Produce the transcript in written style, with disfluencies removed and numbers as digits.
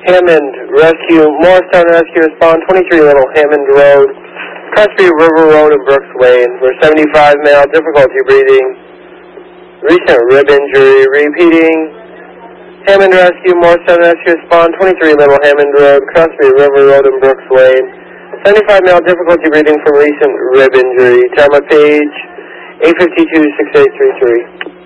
Hammond Rescue, Morristown Rescue, respond 23 Little Hammond Road, Crestview River Road and Brooks Lane. For 75 male, difficulty breathing, recent rib injury. Repeating, Hammond Rescue, Morristown Rescue, respond 23 Little Hammond Road, Crestview River Road and Brooks Lane. 75 male, difficulty breathing from recent rib injury. Thelma Page, 852-6833.